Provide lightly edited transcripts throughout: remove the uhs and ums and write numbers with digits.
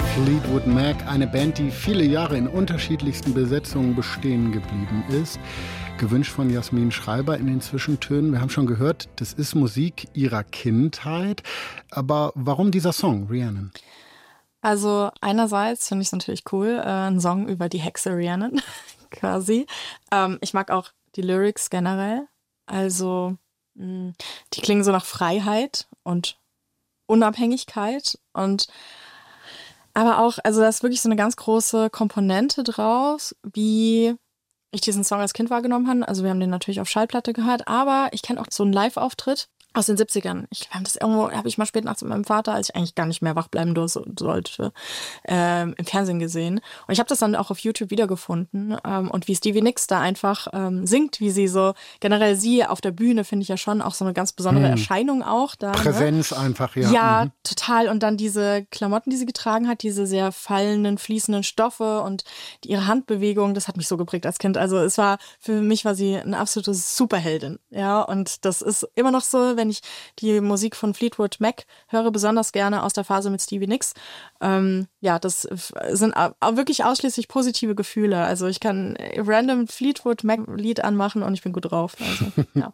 Fleetwood Mac, eine Band, die viele Jahre in unterschiedlichsten Besetzungen bestehen geblieben ist. Gewünscht von Jasmin Schreiber in den Zwischentönen. Wir haben schon gehört, das ist Musik ihrer Kindheit. Aber warum dieser Song, Rhiannon? Also einerseits finde ich es natürlich cool, ein Song über die Hexe Rhiannon quasi. Ich mag auch die Lyrics generell. Also die klingen so nach Freiheit und Unabhängigkeit und aber auch, also da ist wirklich so eine ganz große Komponente draus, wie ich diesen Song als Kind wahrgenommen habe. Also wir haben den natürlich auf Schallplatte gehört, aber ich kenne auch so einen Live-Auftritt aus den 70ern. Habe ich mal spät nachts mit meinem Vater, als ich eigentlich gar nicht mehr wach bleiben sollte, im Fernsehen gesehen. Und ich habe das dann auch auf YouTube wiedergefunden. Und wie Stevie Nicks da einfach singt, wie sie so, generell sie auf der Bühne, finde ich ja schon auch so eine ganz besondere Erscheinung auch. Da, Präsenz einfach, ja. Ja, total. Und dann diese Klamotten, die sie getragen hat, diese sehr fallenden, fließenden Stoffe und ihre Handbewegung, das hat mich so geprägt als Kind. Also für mich war sie eine absolute Superheldin. Ja, und das ist immer noch so, wenn ich die Musik von Fleetwood Mac höre, besonders gerne aus der Phase mit Stevie Nicks. Das sind auch wirklich ausschließlich positive Gefühle. Also ich kann random Fleetwood Mac Lied anmachen und ich bin gut drauf. Also, ja.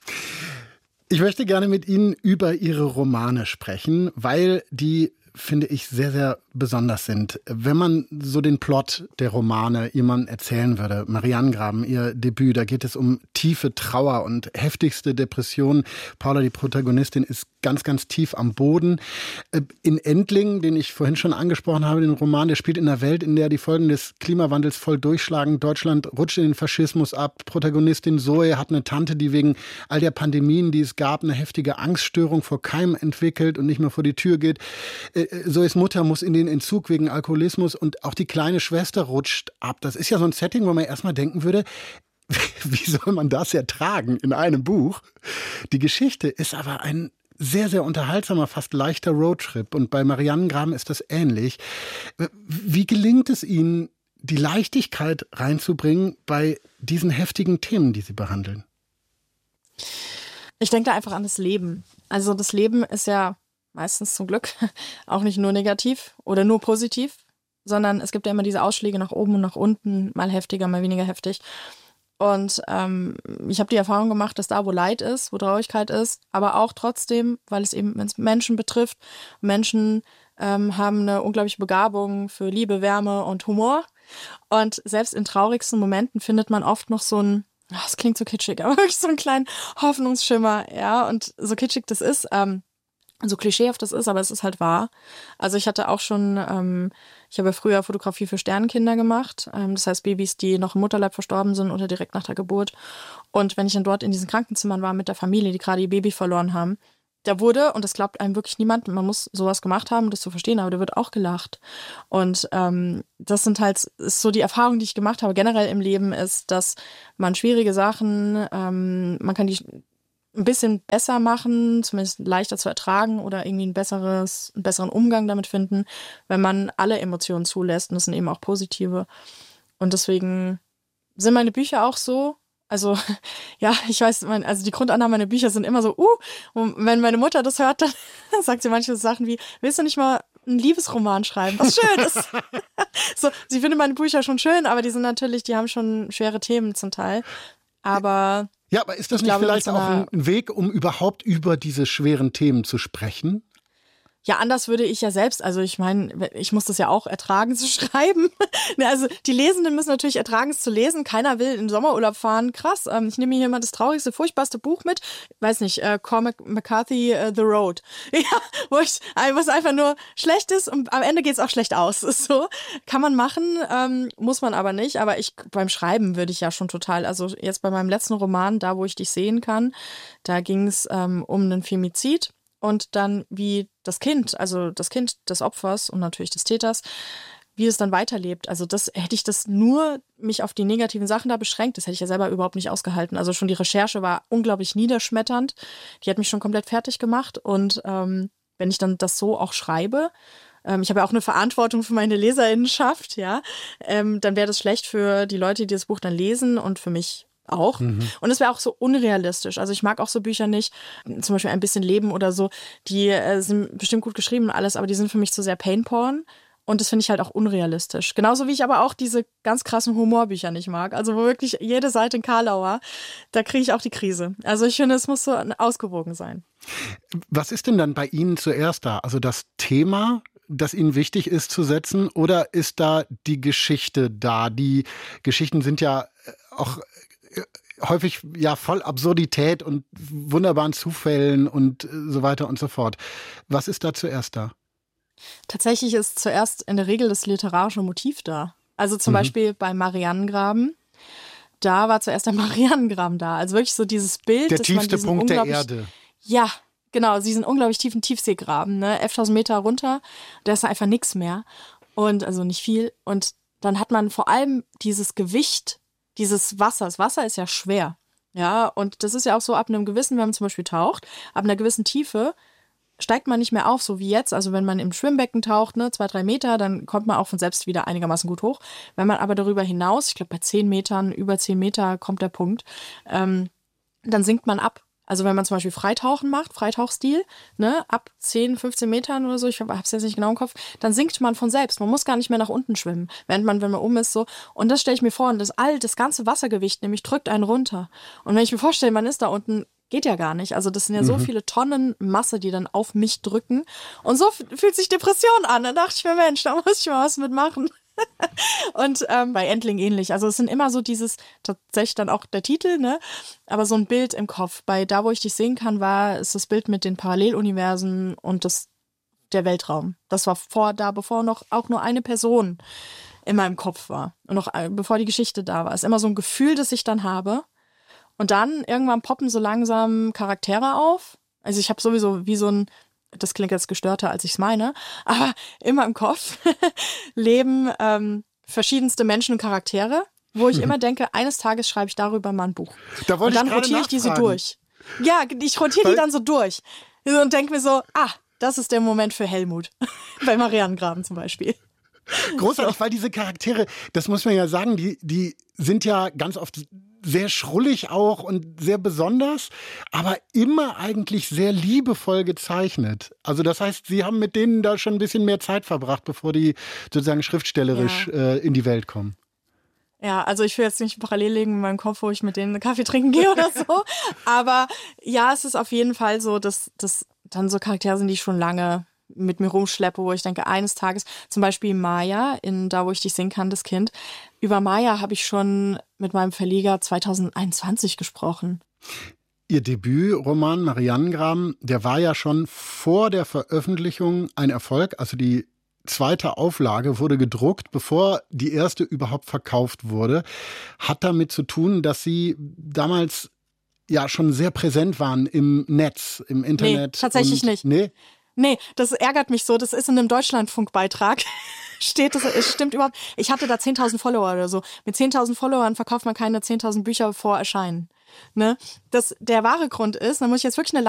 Ich möchte gerne mit Ihnen über Ihre Romane sprechen, weil die, finde ich, sehr, sehr besonders sind. Wenn man so den Plot der Romane jemandem erzählen würde, Marianengraben, ihr Debüt, da geht es um tiefe Trauer und heftigste Depressionen. Paula, die Protagonistin, ist ganz, ganz tief am Boden. In Endling, den ich vorhin schon angesprochen habe, den Roman, der spielt in einer Welt, in der die Folgen des Klimawandels voll durchschlagen. Deutschland rutscht in den Faschismus ab. Protagonistin Zoe hat eine Tante, die wegen all der Pandemien, die es gab, eine heftige Angststörung vor Keim entwickelt und nicht mehr vor die Tür geht. Zoes Mutter muss in den Entzug wegen Alkoholismus und auch die kleine Schwester rutscht ab. Das ist ja so ein Setting, wo man erstmal denken würde, wie soll man das ertragen in einem Buch? Die Geschichte ist aber ein sehr, sehr unterhaltsamer, fast leichter Roadtrip. Und bei Marianengraben ist das ähnlich. Wie gelingt es Ihnen, die Leichtigkeit reinzubringen bei diesen heftigen Themen, die Sie behandeln? Ich denke da einfach an das Leben. Also das Leben ist ja meistens zum Glück auch nicht nur negativ oder nur positiv, sondern es gibt ja immer diese Ausschläge nach oben und nach unten, mal heftiger, mal weniger heftig. Und ich habe die Erfahrung gemacht, dass da, wo Leid ist, wo Traurigkeit ist, aber auch trotzdem, weil es eben, wenn es Menschen betrifft, Menschen haben eine unglaubliche Begabung für Liebe, Wärme und Humor. Und selbst in traurigsten Momenten findet man oft noch so ein, das klingt so kitschig, aber wirklich so einen kleinen Hoffnungsschimmer, ja. Und so kitschig das ist, so klischeehaft das ist, aber es ist halt wahr. Also ich hatte auch schon, ich habe früher Fotografie für Sternenkinder gemacht, das heißt Babys, die noch im Mutterleib verstorben sind oder direkt nach der Geburt. Und wenn ich dann dort in diesen Krankenzimmern war mit der Familie, die gerade ihr Baby verloren haben, da wurde, und das glaubt einem wirklich niemand, man muss sowas gemacht haben, um das zu verstehen, aber da wird auch gelacht. Und das ist so die Erfahrung, die ich gemacht habe, generell im Leben ist, dass man schwierige Sachen, man kann die ein bisschen besser machen, zumindest leichter zu ertragen oder irgendwie einen besseren Umgang damit finden, wenn man alle Emotionen zulässt. Und das sind eben auch positive. Und deswegen sind meine Bücher auch so. Also, ja, ich weiß, also die Grundannahme meiner Bücher sind immer so, und wenn meine Mutter das hört, dann sagt sie manche Sachen wie, willst du nicht mal einen Liebesroman schreiben, was schön ist? So, sie findet meine Bücher schon schön, aber die haben schon schwere Themen zum Teil. Aber ja, aber ist das nicht vielleicht auch ein Weg, um überhaupt über diese schweren Themen zu sprechen? Ja, anders würde ich ja selbst, also ich meine, ich muss das ja auch ertragen zu schreiben. Also die Lesenden müssen natürlich ertragen, es zu lesen. Keiner will in den Sommerurlaub fahren. Krass, ich nehme hier mal das traurigste, furchtbarste Buch mit. Weiß nicht, Cormac McCarthy, The Road. Ja, wo es einfach nur schlecht ist und am Ende geht's auch schlecht aus. So kann man machen, muss man aber nicht. Aber beim Schreiben würde ich ja schon total, also jetzt bei meinem letzten Roman, Da, wo ich dich sehen kann, da ging es um einen Femizid. Und dann wie das Kind des Opfers und natürlich des Täters, wie es dann weiterlebt. Also hätte ich das nur mich auf die negativen Sachen da beschränkt, das hätte ich ja selber überhaupt nicht ausgehalten. Also schon die Recherche war unglaublich niederschmetternd. Die hat mich schon komplett fertig gemacht. Und wenn ich dann das so auch schreibe, ich habe ja auch eine Verantwortung für meine Leserinnenschaft, ja, dann wäre das schlecht für die Leute, die das Buch dann lesen und für mich auch. Und es wäre auch so unrealistisch. Also ich mag auch so Bücher nicht, zum Beispiel Ein bisschen Leben oder so, die sind bestimmt gut geschrieben und alles, aber die sind für mich zu sehr Pain-Porn. Und das finde ich halt auch unrealistisch. Genauso wie ich aber auch diese ganz krassen Humorbücher nicht mag. Also wo wirklich jede Seite in Karlauer, da kriege ich auch die Krise. Also ich finde, es muss so ausgewogen sein. Was ist denn dann bei Ihnen zuerst da? Also das Thema, das Ihnen wichtig ist zu setzen, oder ist da die Geschichte da? Die Geschichten sind ja auch häufig ja voll Absurdität und wunderbaren Zufällen und so weiter und so fort. Was ist da zuerst da? Tatsächlich ist zuerst in der Regel das literarische Motiv da. Also zum Beispiel bei Marianengraben. Da war zuerst der Marianengraben da. Also wirklich so dieses Bild. Der tiefste Punkt der Erde. Ja, genau. Diesen unglaublich tiefen Tiefseegraben, ne? 11.000 Meter runter. Da ist einfach nichts mehr. Und also nicht viel. Und dann hat man vor allem dieses Gewicht dieses Wassers. Wasser ist ja schwer. Ja, und das ist ja auch so ab einem gewissen, wenn man zum Beispiel taucht, ab einer gewissen Tiefe steigt man nicht mehr auf, so wie jetzt. Also wenn man im Schwimmbecken taucht, ne, 2-3 Meter, dann kommt man auch von selbst wieder einigermaßen gut hoch. Wenn man aber darüber hinaus, ich glaube bei 10 Metern, über 10 Meter kommt der Punkt, dann sinkt man ab. Also wenn man zum Beispiel Freitauchen macht, Freitauchstil, ne, ab 10, 15 Metern oder so, ich habe es jetzt nicht genau im Kopf, dann sinkt man von selbst. Man muss gar nicht mehr nach unten schwimmen, wenn man oben ist, so. Und das stelle ich mir vor, und das ganze Wassergewicht nämlich drückt einen runter. Und wenn ich mir vorstelle, man ist da unten, geht ja gar nicht. Also das sind ja so viele Tonnen Masse, die dann auf mich drücken. Und so fühlt sich Depression an. Da dachte ich mir, Mensch, da muss ich mal was mitmachen. Und bei Entling ähnlich. Also es sind immer so dieses, tatsächlich dann auch der Titel, ne? Aber so ein Bild im Kopf. Bei Da, wo ich dich sehen kann, ist das Bild mit den Paralleluniversen und der Weltraum. Das war bevor noch auch nur eine Person in meinem Kopf war. Und noch bevor die Geschichte da war. Es ist immer so ein Gefühl, das ich dann habe. Und dann irgendwann poppen so langsam Charaktere auf. Also ich habe sowieso wie so ein, das klingt jetzt gestörter, als ich es meine, aber immer im Kopf leben verschiedenste Menschen und Charaktere, wo ich immer denke, eines Tages schreibe ich darüber mal ein Buch. Da wollte und dann rotiere ich die so durch. Ja, ich rotiere die dann so durch. Und denke mir so, das ist der Moment für Helmut. Bei Marianengraben zum Beispiel. Großartig, weil diese Charaktere, das muss man ja sagen, die sind ja ganz oft sehr schrullig auch und sehr besonders, aber immer eigentlich sehr liebevoll gezeichnet. Also das heißt, Sie haben mit denen da schon ein bisschen mehr Zeit verbracht, bevor die sozusagen schriftstellerisch in die Welt kommen. Ja, also ich will jetzt nicht parallel legen in meinem Kopf, wo ich mit denen einen Kaffee trinken gehe oder so. Aber ja, es ist auf jeden Fall so, dass dann so Charaktere sind, die ich schon lange mit mir rumschleppe, wo ich denke, eines Tages, zum Beispiel Maya, in Da, wo ich dich sehen kann, das Kind. Über Maya habe ich schon mit meinem Verleger 2021 gesprochen. Ihr Debütroman Marianengraben, der war ja schon vor der Veröffentlichung ein Erfolg. Also die zweite Auflage wurde gedruckt, bevor die erste überhaupt verkauft wurde. Hat damit zu tun, dass Sie damals ja schon sehr präsent waren im Netz, im Internet. Nee, tatsächlich nicht. Nee, das ärgert mich so. Das ist in einem Deutschlandfunk-Beitrag. Steht das, es stimmt überhaupt. Ich hatte da 10.000 Follower oder so. Mit 10.000 Followern verkauft man keine 10.000 Bücher vor Erscheinen. Ne? Der wahre Grund ist, da muss ich jetzt wirklich eine